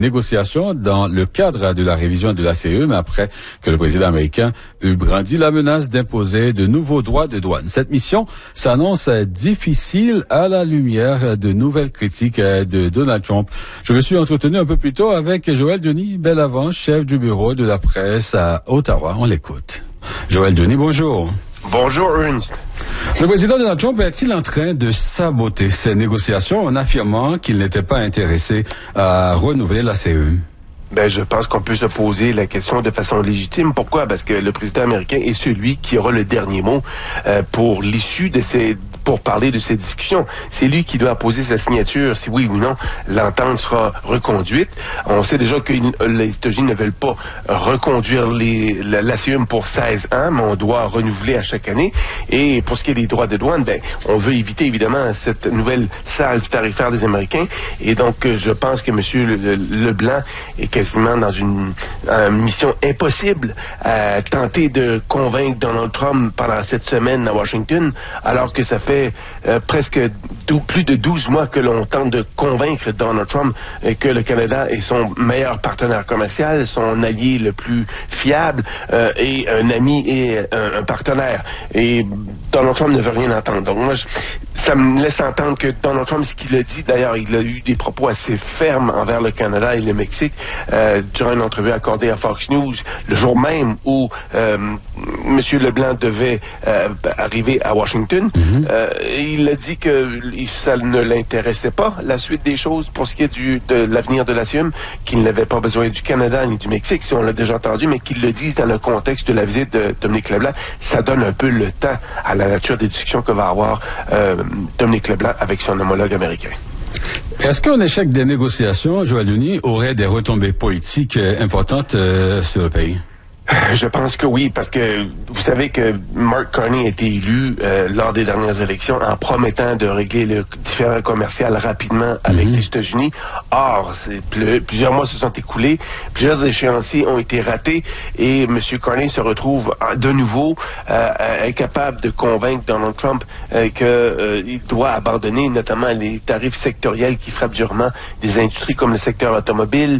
négociations dans le cadre de la révision de l'ACE, mais après que le président américain eut brandi la menace d'imposer de nouveaux droits de douane. Cette mission s'annonce difficile à la lumière de nouvelles critiques de Donald Trump. Je me suis entretenu un peu plus tôt avec Joël Denis Bellavance, chef du bureau de la presse à Ottawa. On l'écoute. Joël Denis, bonjour. Bonjour, Ernst. Le président Donald Trump est-il en train de saboter ces négociations en affirmant qu'il n'était pas intéressé à renouveler l'ACE? Je pense qu'on peut se poser la question de façon légitime. Pourquoi? Parce que le président américain est celui qui aura le dernier mot pour l'issue de pour parler de ces discussions. C'est lui qui doit poser sa signature, si oui ou non l'entente sera reconduite. On sait déjà que les États-Unis ne veulent pas reconduire l'ACE pour 16 ans, mais on doit renouveler à chaque année. Et pour ce qui est des droits de douane, on veut éviter évidemment cette nouvelle salve tarifaire des Américains. Et donc, je pense que M. Leblanc est quasiment dans une mission impossible à tenter de convaincre Donald Trump pendant cette semaine à Washington, alors que ça fait presque plus de 12 mois que l'on tente de convaincre Donald Trump que le Canada est son meilleur partenaire commercial, son allié le plus fiable et un ami et un partenaire. Et Donald Trump ne veut rien entendre. Donc moi, ça me laisse entendre que Donald Trump, ce qu'il a dit, d'ailleurs, il a eu des propos assez fermes envers le Canada et le Mexique durant une entrevue accordée à Fox News le jour même où M. Leblanc devait arriver à Washington. Il a dit que ça ne l'intéressait pas, la suite des choses pour ce qui est de l'avenir de l'ACE, qu'il n'avait pas besoin du Canada ni du Mexique, si on l'a déjà entendu, mais qu'il le dise dans le contexte de la visite de Dominique Leblanc. Ça donne un peu le temps à la nature des discussions que va avoir Dominique Leblanc avec son homologue américain. Est-ce qu'un échec des négociations, Joël Denis, aurait des retombées politiques importantes sur le pays? Je pense que oui, parce que vous savez que Mark Carney a été élu lors des dernières élections en promettant de régler le différend commercial rapidement avec les États-Unis. Or, plusieurs mois se sont écoulés, plusieurs échéanciers ont été ratés et M. Carney se retrouve de nouveau incapable de convaincre Donald Trump qu'il doit abandonner notamment les tarifs sectoriels qui frappent durement des industries comme le secteur automobile,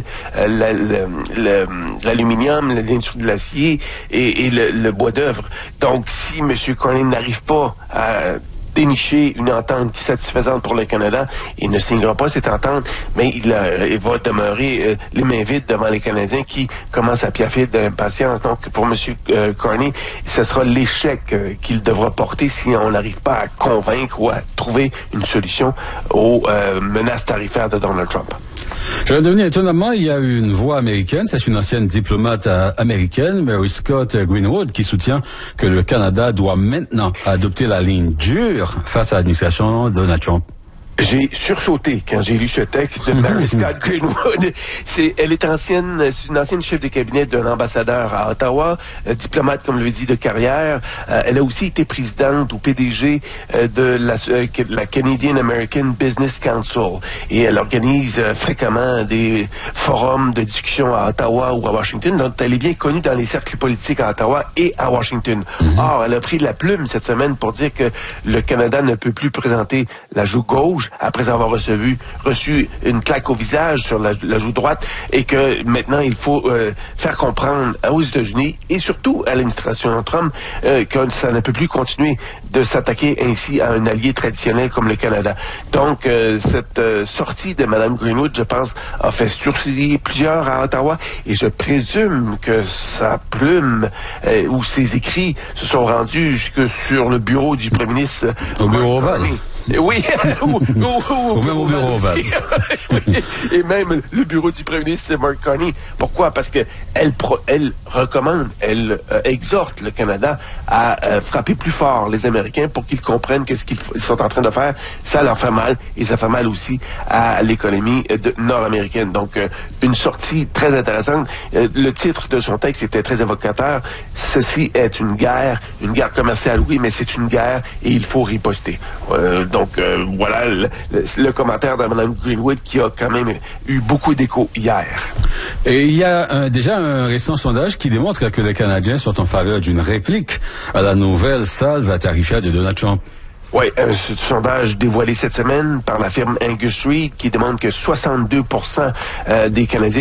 l'aluminium, l'industrie de l'acier et le bois d'œuvre. Donc, si M. Carney n'arrive pas à dénicher une entente satisfaisante pour le Canada, il ne signera pas cette entente, mais il va demeurer les mains vides devant les Canadiens qui commencent à piaffer d'impatience. Donc, pour M. Carney, ce sera l'échec qu'il devra porter si on n'arrive pas à convaincre ou à trouver une solution aux menaces tarifaires de Donald Trump. Je vais devenir étonnamment, il y a une voix américaine, c'est une ancienne diplomate américaine, Mary Scott Greenwood, qui soutient que le Canada doit maintenant adopter la ligne dure face à l'administration Donald Trump. J'ai sursauté quand j'ai lu ce texte de Mary Scott Greenwood. Elle est une ancienne chef de cabinet d'un ambassadeur à Ottawa, diplomate, comme je l'ai dit, de carrière. Elle a aussi été présidente ou PDG de la Canadian American Business Council. Et elle organise fréquemment des forums de discussion à Ottawa ou à Washington. Donc, elle est bien connue dans les cercles politiques à Ottawa et à Washington. Or, elle a pris la plume cette semaine pour dire que le Canada ne peut plus présenter la joue gauche après avoir reçu une claque au visage sur la joue droite et que maintenant il faut faire comprendre aux États-Unis et surtout à l'administration Trump que ça ne peut plus continuer de s'attaquer ainsi à un allié traditionnel comme le Canada. Donc cette sortie de Mme Greenwood, je pense, a fait sourciller plusieurs à Ottawa et je présume que sa plume ou ses écrits se sont rendus jusque sur le bureau du premier ministre. Au bureau ovale. Oui, ou même au bureau ovale. Oui. Et même le bureau du premier ministre, Mark Carney. Pourquoi? Parce que elle recommande, elle exhorte le Canada à frapper plus fort les Américains pour qu'ils comprennent que ce qu'ils sont en train de faire, ça leur fait mal et ça fait mal aussi à l'économie nord-américaine. Donc, une sortie très intéressante. Le titre de son texte était très évocateur. Ceci est une guerre commerciale, oui, mais c'est une guerre et il faut riposter. Donc, voilà le commentaire de Mme Greenwood qui a quand même eu beaucoup d'écho hier. Et il y a déjà un récent sondage qui démontre que les Canadiens sont en faveur d'une réplique à la nouvelle salve tarifaire de Donald Trump. Oui, un sondage dévoilé cette semaine par la firme Angus Reid qui demande que 62% des Canadiens